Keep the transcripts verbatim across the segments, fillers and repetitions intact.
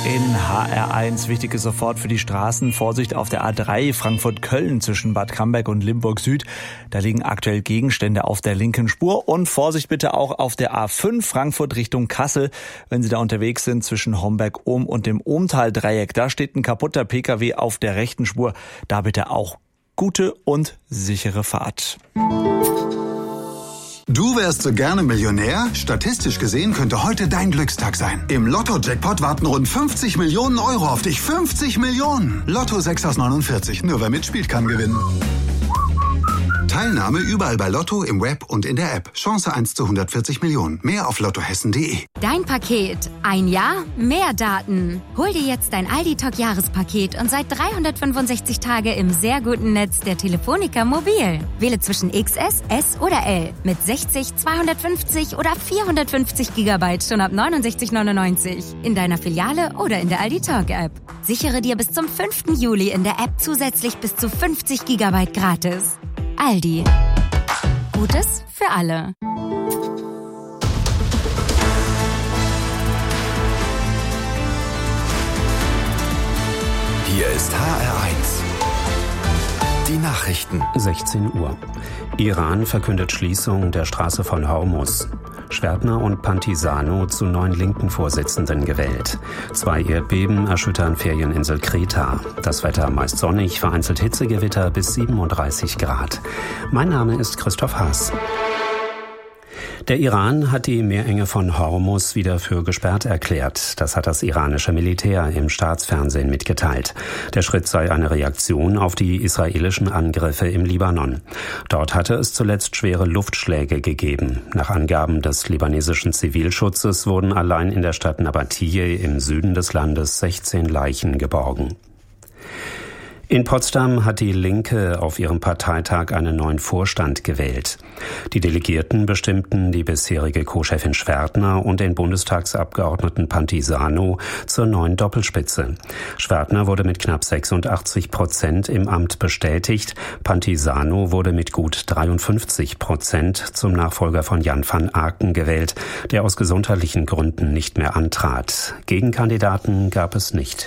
In H R eins wichtige sofort für die Straßen. Vorsicht auf der A drei Frankfurt-Köln zwischen Bad Camberg und Limburg Süd. Da liegen aktuell Gegenstände auf der linken Spur. Und Vorsicht bitte auch auf der A fünf Frankfurt Richtung Kassel, wenn Sie da unterwegs sind zwischen Homberg-Ohm und dem Ohmtal-Dreieck. Da steht ein kaputter Pkw auf der rechten Spur. Da bitte auch gute und sichere Fahrt. Du wärst so gerne Millionär? Statistisch gesehen könnte heute dein Glückstag sein. Im Lotto-Jackpot warten rund fünfzig Millionen Euro auf dich. fünfzig Millionen! Lotto sechs aus neunundvierzig. Nur wer mitspielt, kann gewinnen. Teilnahme überall bei Lotto, im Web und in der App. Chance eins zu hundertvierzig Millionen. Mehr auf lottohessen punkt de. Dein Paket. Ein Jahr, mehr Daten. Hol dir jetzt dein Aldi-Talk-Jahrespaket und sei dreihundertfünfundsechzig Tage im sehr guten Netz der Telefonica Mobil. Wähle zwischen X S, S oder L. Mit sechzig, zweihundertfünfzig oder vierhundertfünfzig Gigabyte schon ab neunundsechzig neunundneunzig. In deiner Filiale oder in der Aldi-Talk-App. Sichere dir bis zum fünften Juli in der App zusätzlich bis zu fünfzig Gigabyte gratis. Aldi. Gutes für alle. Hier ist H R eins. Die Nachrichten. sechzehn Uhr. Iran verkündet Schließung der Straße von Hormuz. Schwertner und Pantisano zu neuen linken Vorsitzenden gewählt. Zwei Erdbeben erschüttern Ferieninsel Kreta. Das Wetter meist sonnig, vereinzelt Hitzegewitter bis siebenunddreißig Grad. Mein Name ist Christoph Haas. Der Iran hat die Meerenge von Hormuz wieder für gesperrt erklärt. Das hat das iranische Militär im Staatsfernsehen mitgeteilt. Der Schritt sei eine Reaktion auf die israelischen Angriffe im Libanon. Dort hatte es zuletzt schwere Luftschläge gegeben. Nach Angaben des libanesischen Zivilschutzes wurden allein in der Stadt Nabatiyeh im Süden des Landes sechzehn Leichen geborgen. In Potsdam hat die Linke auf ihrem Parteitag einen neuen Vorstand gewählt. Die Delegierten bestimmten die bisherige Co-Chefin Schwertner und den Bundestagsabgeordneten Pantisano zur neuen Doppelspitze. Schwertner wurde mit knapp sechsundachtzig Prozent im Amt bestätigt. Pantisano wurde mit gut dreiundfünfzig Prozent zum Nachfolger von Jan van Aken gewählt, der aus gesundheitlichen Gründen nicht mehr antrat. Gegenkandidaten gab es nicht.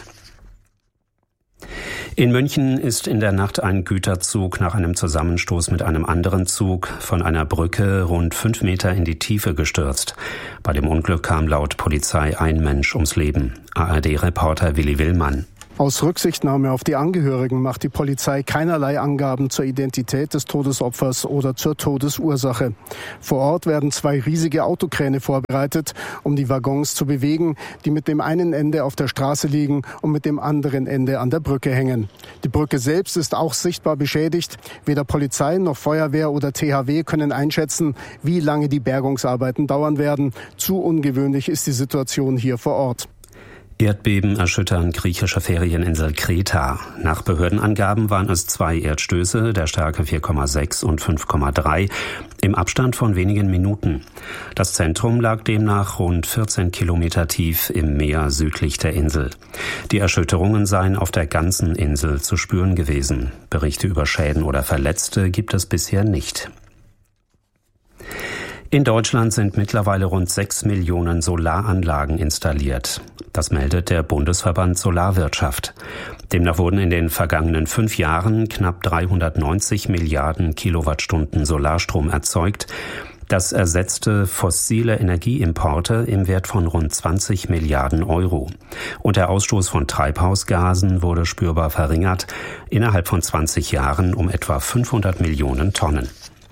In München ist in der Nacht ein Güterzug nach einem Zusammenstoß mit einem anderen Zug von einer Brücke rund fünf Meter in die Tiefe gestürzt. Bei dem Unglück kam laut Polizei ein Mensch ums Leben. A R D-Reporter Willi Willmann. Aus Rücksichtnahme auf die Angehörigen macht die Polizei keinerlei Angaben zur Identität des Todesopfers oder zur Todesursache. Vor Ort werden zwei riesige Autokräne vorbereitet, um die Waggons zu bewegen, die mit dem einen Ende auf der Straße liegen und mit dem anderen Ende an der Brücke hängen. Die Brücke selbst ist auch sichtbar beschädigt. Weder Polizei noch Feuerwehr oder T H W können einschätzen, wie lange die Bergungsarbeiten dauern werden. Zu ungewöhnlich ist die Situation hier vor Ort. Erdbeben erschüttern griechische Ferieninsel Kreta. Nach Behördenangaben waren es zwei Erdstöße der Stärke vier Komma sechs und fünf Komma drei im Abstand von wenigen Minuten. Das Zentrum lag demnach rund vierzehn Kilometer tief im Meer südlich der Insel. Die Erschütterungen seien auf der ganzen Insel zu spüren gewesen. Berichte über Schäden oder Verletzte gibt es bisher nicht. In Deutschland sind mittlerweile rund sechs Millionen Solaranlagen installiert. Das meldet der Bundesverband Solarwirtschaft. Demnach wurden in den vergangenen fünf Jahren knapp dreihundertneunzig Milliarden Kilowattstunden Solarstrom erzeugt. Das ersetzte fossile Energieimporte im Wert von rund zwanzig Milliarden Euro. Und der Ausstoß von Treibhausgasen wurde spürbar verringert, innerhalb von zwanzig Jahren um etwa fünfhundert Millionen Tonnen.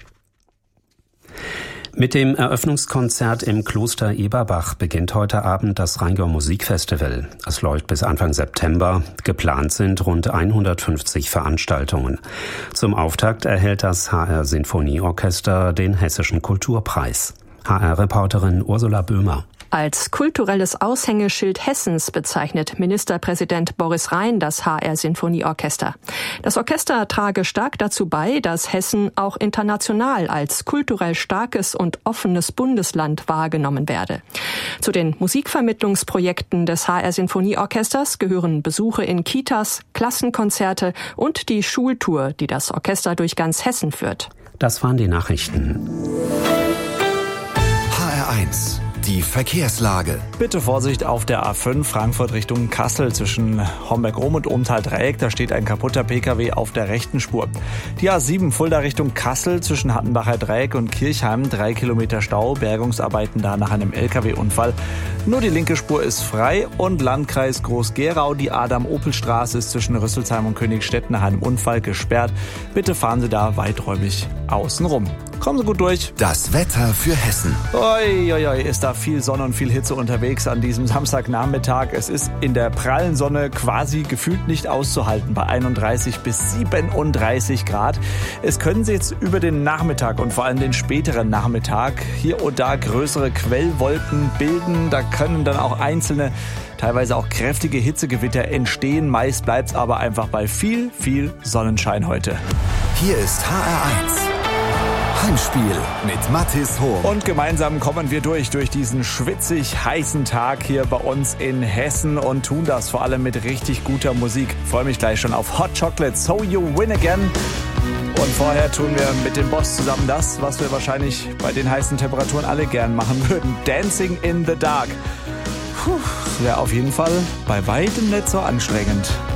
Mit dem Eröffnungskonzert im Kloster Eberbach beginnt heute Abend das Rheingau Musikfestival. Es läuft bis Anfang September. Geplant sind rund hundertfünfzig Veranstaltungen. Zum Auftakt erhält das H R Sinfonieorchester den Hessischen Kulturpreis. H R-Reporterin Ursula Böhmer. Als kulturelles Aushängeschild Hessens bezeichnet Ministerpräsident Boris Rhein das H R-Sinfonieorchester. Das Orchester trage stark dazu bei, dass Hessen auch international als kulturell starkes und offenes Bundesland wahrgenommen werde. Zu den Musikvermittlungsprojekten des H R-Sinfonieorchesters gehören Besuche in Kitas, Klassenkonzerte und die Schultour, die das Orchester durch ganz Hessen führt. Das waren die Nachrichten. H R eins. Die Verkehrslage. Bitte Vorsicht auf der A fünf Frankfurt Richtung Kassel zwischen Homberg-Rom und Ohmtal-Dreieck. Da steht ein kaputter Pkw auf der rechten Spur. Die A sieben Fulda Richtung Kassel zwischen Hattenbacher Dreieck und Kirchheim. Drei Kilometer Stau. Bergungsarbeiten da nach einem L K W-Unfall. Nur die linke Spur ist frei. Und Landkreis Groß-Gerau. Die Adam-Opel-Straße ist zwischen Rüsselsheim und Königstedt nach einem Unfall gesperrt. Bitte fahren Sie da weiträumig außen rum. Kommen Sie gut durch. Das Wetter für Hessen. Oi, oi, oi, ist da viel Sonne und viel Hitze unterwegs an diesem Samstagnachmittag. Es ist in der prallen Sonne quasi gefühlt nicht auszuhalten bei einunddreißig bis siebenunddreißig Grad. Es können sich jetzt über den Nachmittag und vor allem den späteren Nachmittag hier und da größere Quellwolken bilden. Da können dann auch einzelne, teilweise auch kräftige Hitzegewitter entstehen. Meist bleibt es aber einfach bei viel, viel Sonnenschein heute. Hier ist H R eins. Heimspiel mit Mathis Hohm. Und gemeinsam kommen wir durch, durch diesen schwitzig heißen Tag hier bei uns in Hessen und tun das vor allem mit richtig guter Musik. Ich freue mich gleich schon auf Hot Chocolate, So You Win Again. Und vorher tun wir mit dem Boss zusammen das, was wir wahrscheinlich bei den heißen Temperaturen alle gern machen würden. Dancing in the Dark. Puh, wäre auf jeden Fall bei weitem nicht so anstrengend.